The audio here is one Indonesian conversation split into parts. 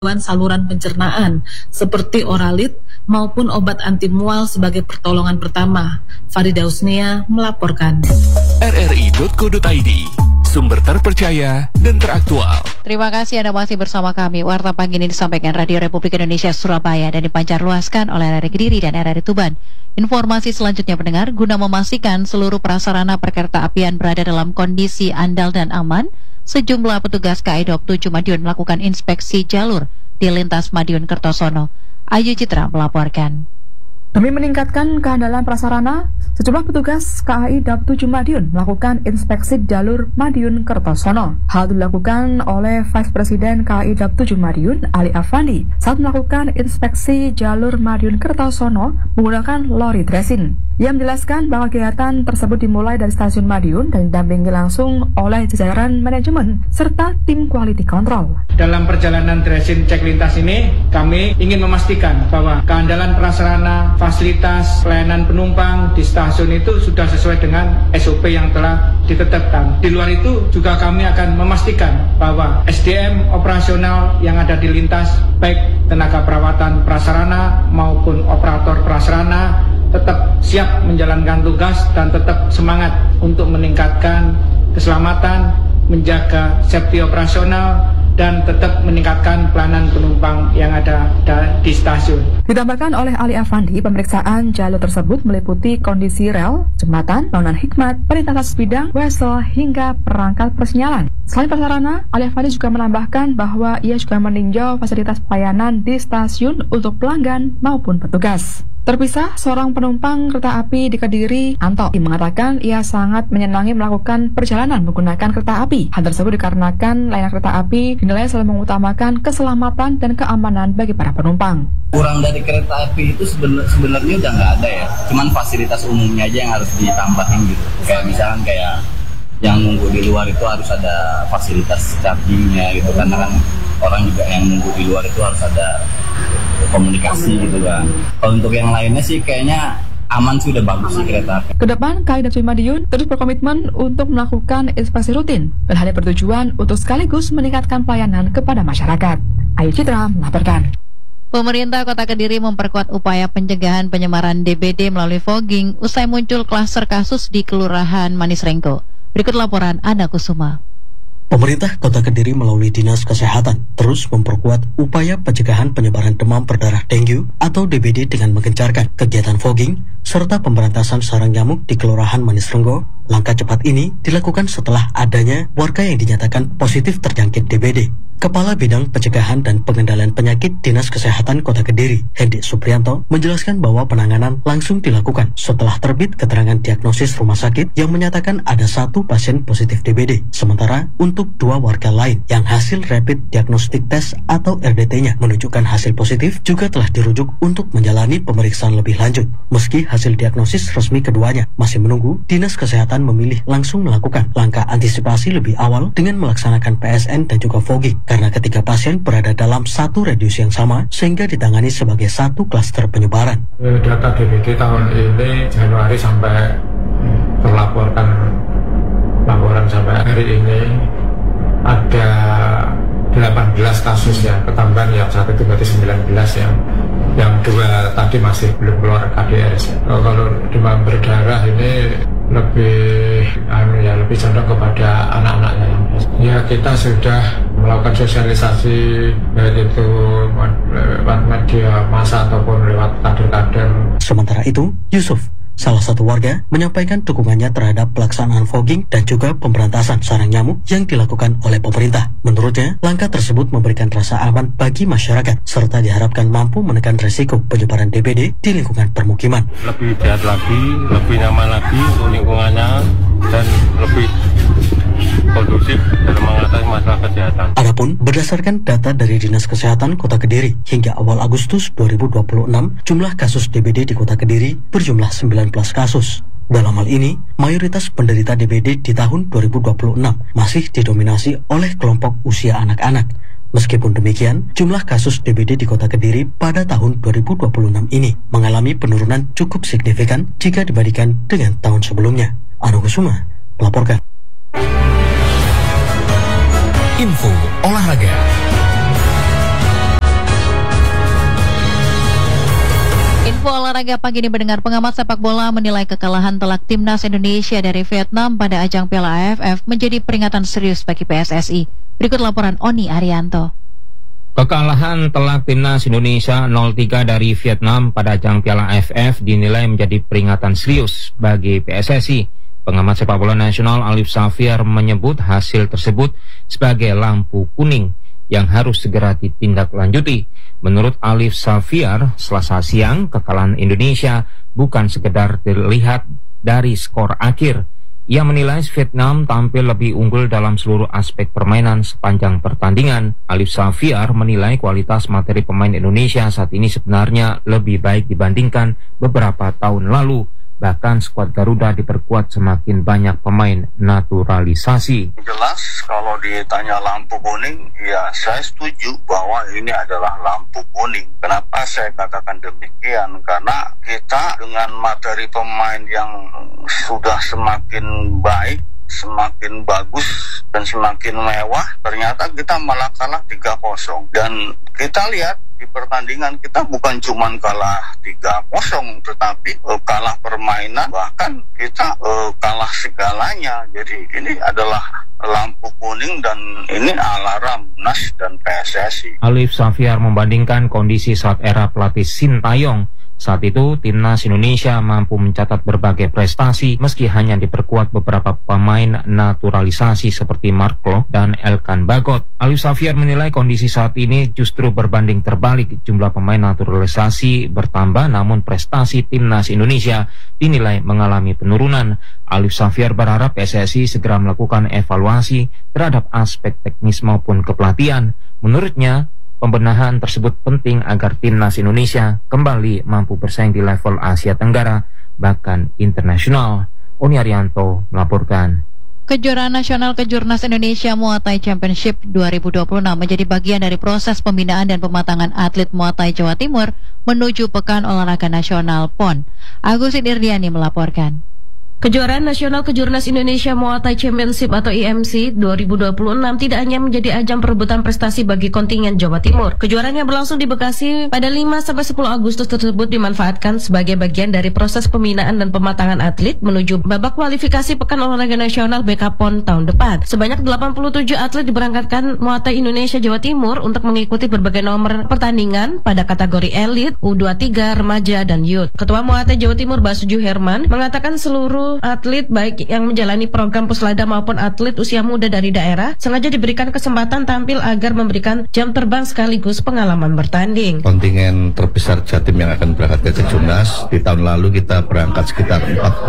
saluran pencernaan seperti Oralit maupun obat anti mual sebagai pertolongan pertama. Farida Husnia melaporkan. rri.co.id, sumber terpercaya dan teraktual. Terima kasih Anda masih bersama kami. Warta pagi ini disampaikan Radio Republik Indonesia Surabaya dan dipancarluaskan oleh RRI Kediri dan RRI Tuban. Informasi selanjutnya pendengar, guna memastikan seluruh prasarana perkereta apian berada dalam kondisi andal dan aman, sejumlah petugas KAI Daup 7 Madiun melakukan inspeksi jalur di lintas Madiun Kertosono. Ayu Citra melaporkan. Demi meningkatkan keandalan prasarana, sejumlah petugas KAI Daup 7 Madiun melakukan inspeksi jalur Madiun Kertosono. Hal dilakukan oleh Vice Presiden KAI Daup 7 Madiun, Ali Afandi, saat melakukan inspeksi jalur Madiun Kertosono menggunakan lori dressing. Ia menjelaskan bahwa kegiatan tersebut dimulai dari stasiun Madiun dan didampingi langsung oleh jajaran manajemen serta tim quality control. Dalam perjalanan dressing cek lintas ini, kami ingin memastikan bahwa keandalan prasarana, fasilitas, pelayanan penumpang di stasiun itu sudah sesuai dengan SOP yang telah ditetapkan. Di luar itu juga kami akan memastikan bahwa SDM operasional yang ada di lintas, baik tenaga perawatan prasarana maupun operator prasarana, tetap siap menjalankan tugas dan tetap semangat untuk meningkatkan keselamatan, menjaga safety operasional, dan tetap meningkatkan pelayanan penumpang yang ada di stasiun. Ditambahkan oleh Ali Afandi, pemeriksaan jalur tersebut meliputi kondisi rel, jembatan, bangunan hikmat, perlintasan sebidang, wesel, hingga perangkat persinyalan. Selain prasarana, Ali Afandi juga menambahkan bahwa ia juga meninjau fasilitas pelayanan di stasiun untuk pelanggan maupun petugas. Terpisah, seorang penumpang kereta api di Kediri, Anto, mengatakan ia sangat menyenangi melakukan perjalanan menggunakan kereta api. Hal tersebut dikarenakan layanan kereta api dinilai selalu mengutamakan keselamatan dan keamanan bagi para penumpang. Kurang dari kereta api itu sebenarnya udah nggak ada ya, cuman fasilitas umumnya aja yang harus ditambahin gitu. Kayak misalkan kayak yang nunggu di luar itu harus ada fasilitas chargingnya gitu, karena kan orang juga yang nunggu di luar itu harus ada komunikasi gitu kan. Kalau untuk yang lainnya sih kayaknya aman sih, udah bagus sih kereta api. Kedepan KAI Daup 7 Madiun terus berkomitmen untuk melakukan inspeksi rutin dan hal yang bertujuan untuk sekaligus meningkatkan pelayanan kepada masyarakat. Ayu Citra melaporkan. Pemerintah Kota Kediri memperkuat upaya pencegahan penyemaran DBD melalui fogging usai muncul klaster kasus di Kelurahan Manis Rengko. Berikut laporan Ana Kusuma. Pemerintah Kota Kediri melalui Dinas Kesehatan terus memperkuat upaya pencegahan penyebaran demam berdarah dengue atau DBD dengan menggencarkan kegiatan fogging serta pemberantasan sarang nyamuk di Kelurahan Manis Rengko. Langkah cepat ini dilakukan setelah adanya warga yang dinyatakan positif terjangkit DBD. Kepala Bidang Pencegahan dan Pengendalian Penyakit Dinas Kesehatan Kota Kediri, Hendy Suprianto, menjelaskan bahwa penanganan langsung dilakukan setelah terbit keterangan diagnosis rumah sakit yang menyatakan ada 1 pasien positif DBD. Sementara untuk 2 warga lain yang hasil Rapid Diagnostic Test atau RDT-nya menunjukkan hasil positif juga telah dirujuk untuk menjalani pemeriksaan lebih lanjut. Meski hasil diagnosis resmi keduanya masih menunggu, Dinas Kesehatan memilih langsung melakukan langkah antisipasi lebih awal dengan melaksanakan PSN dan juga fogging. Karena ketiga pasien berada dalam 1 radius yang sama sehingga ditangani sebagai 1 klaster penyebaran. Data DBD tahun ini Januari sampai terlaporkan laporan sampai hari ini ada 18 kasus ya, ketambahan yang 1 itu berarti 19 yang 2 tadi masih belum keluar KDS. Kalau demam berdarah ini lebih condong kepada anak-anaknya. Ya, kita sudah melakukan sosialisasi baik itu lewat media massa ataupun lewat kader-kader. Sementara itu, Yusuf, salah satu warga, menyampaikan dukungannya terhadap pelaksanaan fogging dan juga pemberantasan sarang nyamuk yang dilakukan oleh pemerintah. Menurutnya, langkah tersebut memberikan rasa aman bagi masyarakat serta diharapkan mampu menekan resiko penyebaran DBD di lingkungan permukiman. Lebih sehat lagi, lebih nyaman lagi untuk lingkungannya dan lebih kondusif dalam mengatasi masalah kesehatan. Adapun berdasarkan data dari Dinas Kesehatan Kota Kediri, hingga awal Agustus 2026, jumlah kasus DBD di Kota Kediri berjumlah 19 kasus. Dalam hal ini, mayoritas penderita DBD di tahun 2026 masih didominasi oleh kelompok usia anak-anak. Meskipun demikian, jumlah kasus DBD di Kota Kediri pada tahun 2026 ini mengalami penurunan cukup signifikan jika dibandingkan dengan tahun sebelumnya. Ana Kusuma melaporkan. Info olahraga. olahraga pagi ini mendengar pengamat sepak bola menilai kekalahan telak timnas Indonesia dari Vietnam pada ajang Piala AFF menjadi peringatan serius bagi PSSI. Berikut laporan Oni Arianto. Kekalahan telak timnas Indonesia 0-3 dari Vietnam pada ajang Piala AFF dinilai menjadi peringatan serius bagi PSSI. Pengamat sepak bola nasional Alif Safir menyebut hasil tersebut sebagai lampu kuning yang harus segera ditindaklanjuti. Menurut Alif Safir, Selasa siang kekalahan Indonesia bukan sekedar dilihat dari skor akhir. Ia menilai Vietnam tampil lebih unggul dalam seluruh aspek permainan sepanjang pertandingan. Alif Safir menilai kualitas materi pemain Indonesia saat ini sebenarnya lebih baik dibandingkan beberapa tahun lalu. Bahkan skuad Garuda diperkuat semakin banyak pemain naturalisasi. Jelas kalau ditanya lampu kuning, ya saya setuju bahwa ini adalah lampu kuning. Kenapa saya katakan demikian? Karena kita dengan materi pemain yang sudah semakin baik, semakin bagus dan semakin mewah, ternyata kita malah kalah 3-0. Dan kita lihat di pertandingan kita bukan cuma kalah 3-0, tetapi kalah permainan, bahkan kita kalah segalanya. Jadi ini adalah lampu kuning dan ini alarm NAS dan PSSI. Alif Safir membandingkan kondisi saat era pelatih Sintayong. Saat itu, timnas Indonesia mampu mencatat berbagai prestasi meski hanya diperkuat beberapa pemain naturalisasi seperti Mark Klok dan Elkan Bagot. Alif Safir menilai kondisi saat ini justru berbanding terbalik. Jumlah pemain naturalisasi bertambah namun prestasi timnas Indonesia dinilai mengalami penurunan. Alif Safir berharap PSSI segera melakukan evaluasi terhadap aspek teknis maupun kepelatihan. Menurutnya, pembenahan tersebut penting agar timnas Indonesia kembali mampu bersaing di level Asia Tenggara, bahkan internasional. Oni Arianto melaporkan. Kejuaraan Nasional Kejurnas Indonesia Muay Thai Championship 2026 menjadi bagian dari proses pembinaan dan pematangan atlet Muay Thai Jawa Timur menuju Pekan Olahraga Nasional PON. Agusin Irdiani melaporkan. Kejuaraan Nasional Kejurnas Indonesia Muay Thai Championship atau IMC 2026 tidak hanya menjadi ajang perebutan prestasi bagi kontingen Jawa Timur. Kejuaraan yang berlangsung di Bekasi pada 5-10 Agustus tersebut dimanfaatkan sebagai bagian dari proses pembinaan dan pematangan atlet menuju babak kualifikasi Pekan Olahraga Nasional BK-PON tahun depan. Sebanyak 87 atlet diberangkatkan Muay Thai Indonesia Jawa Timur untuk mengikuti berbagai nomor pertandingan pada kategori elit, U23, remaja, dan youth. Ketua Muay Thai Jawa Timur Basuju Herman mengatakan seluruh atlet baik yang menjalani program Puslada maupun atlet usia muda dari daerah sengaja diberikan kesempatan tampil agar memberikan jam terbang sekaligus pengalaman bertanding. Kontingen terbesar Jatim yang akan berangkat ke Kejurnas, di tahun lalu kita berangkat sekitar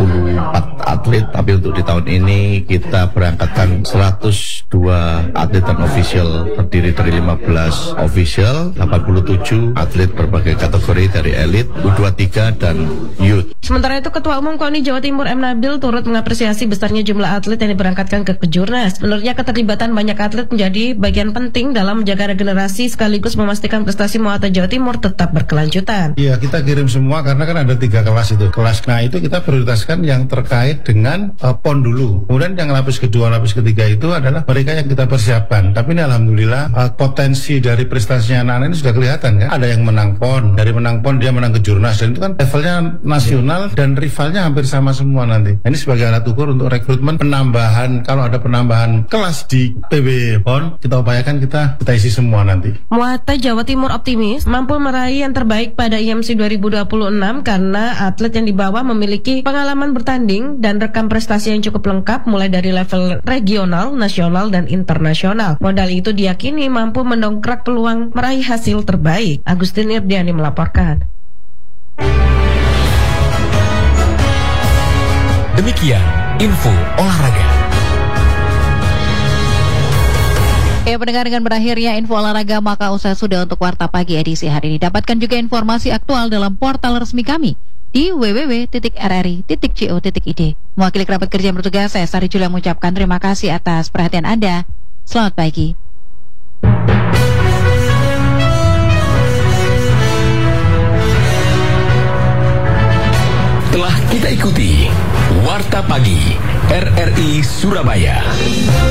44 atlet, tapi untuk di tahun ini kita berangkatkan 102 atlet dan official, terdiri dari 15 official, 87 atlet berbagai kategori dari elit, U23 dan youth. Sementara itu Ketua Umum KONI Jawa Timur M. Nabil turut mengapresiasi besarnya jumlah atlet yang diberangkatkan ke Kejurnas. Menurutnya keterlibatan banyak atlet menjadi bagian penting dalam menjaga regenerasi sekaligus memastikan prestasi Muay Thai Jawa Timur tetap berkelanjutan. Iya, kita kirim semua karena kan ada 3 kelas itu. Nah itu kita prioritaskan yang terkait dengan PON dulu. Kemudian yang lapis kedua, lapis ketiga itu adalah mereka yang kita persiapkan. Tapi ini alhamdulillah potensi dari prestasinya anak-anak ini sudah kelihatan kan. Ada yang menang PON, dari menang PON dia menang Kejurnas, dan itu kan levelnya nasional dan rivalnya hampir sama semua nanti. Ini sebagai alat ukur untuk rekrutmen penambahan. Kalau ada penambahan kelas di PB PON, kita upayakan kita isi semua nanti. Muay Thai Jawa Timur optimis mampu meraih yang terbaik pada IMC 2026 karena atlet yang dibawa memiliki pengalaman bertanding dan rekam prestasi yang cukup lengkap mulai dari level regional, nasional, dan internasional. Modal itu diyakini mampu mendongkrak peluang meraih hasil terbaik. Agustin Irdiani melaporkan. Demikian info olahraga. Pendengar, dengan berakhirnya info olahraga maka usai sudah untuk Warta Pagi edisi hari ini. Dapatkan juga informasi aktual dalam portal resmi kami di www.rri.co.id. Mewakili kerabat kerja yang bertugas, saya Sari Julia mengucapkan terima kasih atas perhatian Anda. Selamat pagi. Telah kita ikuti Warta Pagi RRI Surabaya.